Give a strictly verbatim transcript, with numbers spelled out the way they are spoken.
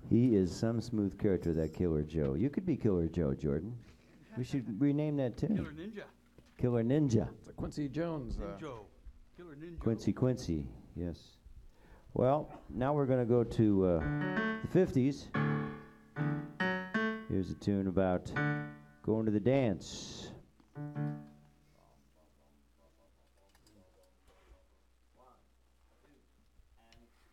He is some smooth character, that Killer Joe. You could be Killer Joe, Jordan. We should rename that tune. Killer Ninja. Killer Ninja. It's a Quincy Jones. Uh, Ninjo. Killer Ninja. Quincy Quincy, yes. Well, now we're going to go to uh, the fifties. Here's a tune about going to the dance.